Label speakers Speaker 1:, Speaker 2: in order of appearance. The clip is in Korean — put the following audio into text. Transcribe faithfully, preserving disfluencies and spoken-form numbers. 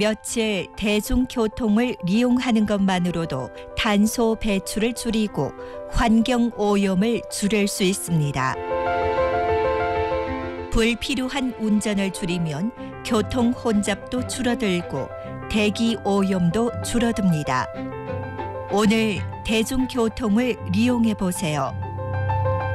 Speaker 1: 며칠 대중교통을 이용하는 것만으로도 탄소 배출을 줄이고 환경 오염을 줄일 수 있습니다. 불필요한 운전을 줄이면 교통 혼잡도 줄어들고 대기 오염도 줄어듭니다. 오늘 대중교통을 이용해 보세요.